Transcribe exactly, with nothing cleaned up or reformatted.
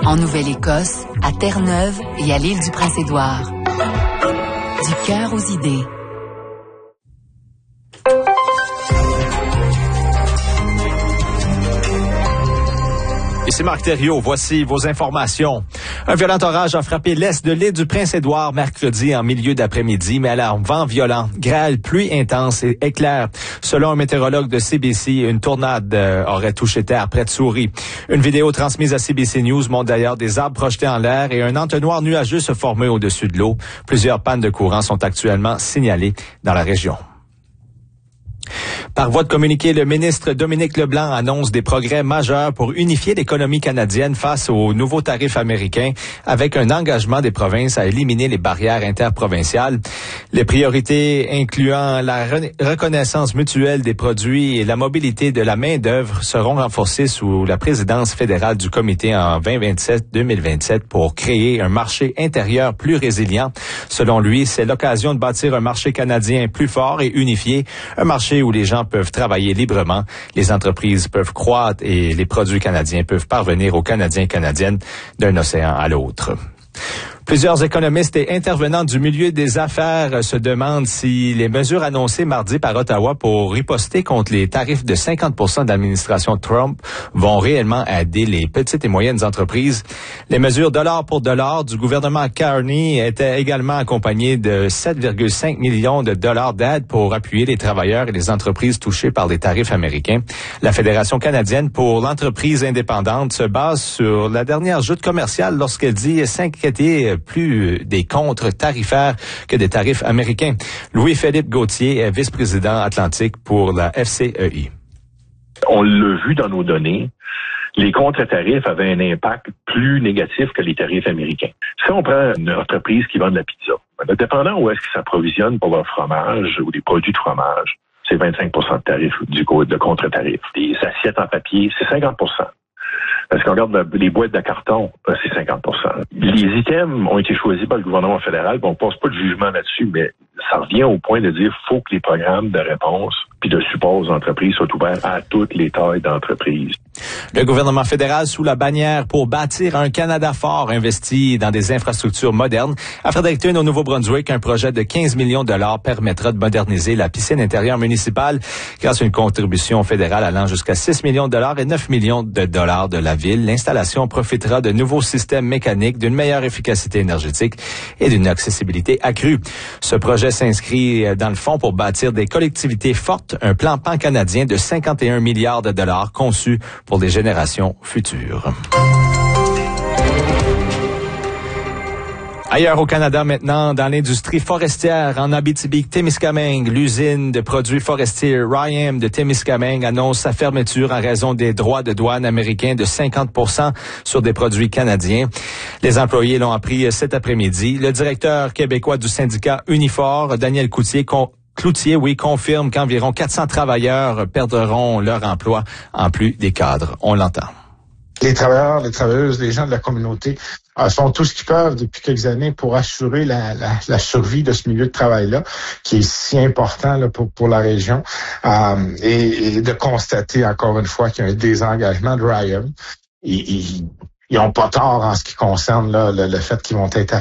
En Nouvelle-Écosse, à Terre-Neuve et à l'île du Prince-Édouard. Du cœur aux idées. Ici Marc Thériault, voici vos informations. Un violent orage a frappé l'est de l'île du Prince-Édouard mercredi en milieu d'après-midi, mais à vent violent, grêle, pluie intense et éclairs. Selon un météorologue de C B C, une tornade euh, aurait touché terre près de Souris. Une vidéo transmise à C B C News montre d'ailleurs des arbres projetés en l'air et un entonnoir nuageux se former au-dessus de l'eau. Plusieurs pannes de courant sont actuellement signalées dans la région. Par voie de communiqué, le ministre Dominique Leblanc annonce des progrès majeurs pour unifier l'économie canadienne face aux nouveaux tarifs américains avec un engagement des provinces à éliminer les barrières interprovinciales. Les priorités incluant la re- reconnaissance mutuelle des produits et la mobilité de la main-d'œuvre seront renforcées sous la présidence fédérale du comité en vingt vingt-sept deux mille vingt-sept pour créer un marché intérieur plus résilient. Selon lui, c'est l'occasion de bâtir un marché canadien plus fort et unifié, un marché où les gens peuvent travailler librement, les entreprises peuvent croître et les produits canadiens peuvent parvenir aux Canadiens et Canadiennes d'un océan à l'autre. Plusieurs économistes et intervenants du milieu des affaires se demandent si les mesures annoncées mardi par Ottawa pour riposter contre les tarifs de cinquante pour cent de l'administration Trump vont réellement aider les petites et moyennes entreprises. Les mesures dollar pour dollar du gouvernement Carney étaient également accompagnées de sept virgule cinq millions de dollars d'aide pour appuyer les travailleurs et les entreprises touchées par les tarifs américains. La Fédération canadienne pour l'entreprise indépendante se base sur la dernière joute commerciale lorsqu'elle dit s'inquiéter plus des contres tarifaires que des tarifs américains. Louis-Philippe Gauthier est vice-président Atlantique pour la F C E I. On l'a vu dans nos données, les contre-tarifs avaient un impact plus négatif que les tarifs américains. Si on prend une entreprise qui vend de la pizza, dépendant où est-ce qu'ils s'approvisionnent pour leur fromage ou des produits de fromage, c'est vingt-cinq pour cent de tarifs du de contre-tarifs. Les assiettes en papier, c'est cinquante pour cent. Parce qu'on regarde les boîtes de carton, c'est cinquante pour cent. Les items ont été choisis par le gouvernement fédéral, on ne passe pas de jugement là-dessus, mais ça revient au point de dire qu'il faut que les programmes de réponse puis de support aux entreprises soient ouverts à toutes les tailles d'entreprises. Le gouvernement fédéral, sous la bannière pour bâtir un Canada fort, investit dans des infrastructures modernes. À Fredericton, au Nouveau-Brunswick, un projet de quinze millions de dollars permettra de moderniser la piscine intérieure municipale grâce à une contribution fédérale allant jusqu'à six millions de dollars et neuf millions de dollars de la ville. L'installation profitera de nouveaux systèmes mécaniques, d'une meilleure efficacité énergétique et d'une accessibilité accrue. Ce projet s'inscrit dans le fond pour bâtir des collectivités fortes, un plan pan-canadien de cinquante et un milliards de dollars conçu pour des générations futures. Ailleurs au Canada maintenant, dans l'industrie forestière, en Abitibi-Témiscamingue, l'usine de produits forestiers Rayam de Témiscamingue annonce sa fermeture en raison des droits de douane américains de cinquante pour cent sur des produits canadiens. Les employés l'ont appris cet après-midi. Le directeur québécois du syndicat Unifor, Daniel Coutier, con- Cloutier, oui, confirme qu'environ quatre cents travailleurs perdront leur emploi, en plus des cadres. On l'entend. Les travailleurs, les travailleuses, les gens de la communauté euh, font tout ce qu'ils peuvent depuis quelques années pour assurer la, la, la survie de ce milieu de travail-là, qui est si important là, pour, pour la région, euh, et, et de constater encore une fois qu'il y a un désengagement de Rayam. Ils, ils, ils ont pas tort en ce qui concerne là, le, le fait qu'ils vont être